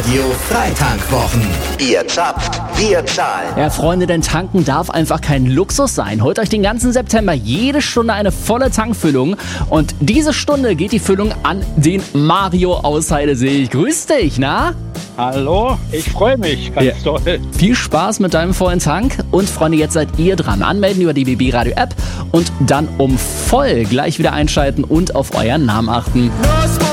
Radio Freitankwwochen. Ihr zappt, wir zahlen. Ja, Freunde, denn tanken darf einfach kein Luxus sein. Holt euch den ganzen September jede Stunde eine volle Tankfüllung. Und diese Stunde geht die Füllung an den Mario aus Heidesee. Ich grüß dich, na? Hallo, ich freue mich ganz doll. Viel Spaß mit deinem vollen Tank. Und Freunde, jetzt seid ihr dran. Anmelden über die BB Radio App und dann um voll gleich wieder einschalten und auf euren Namen achten. Los,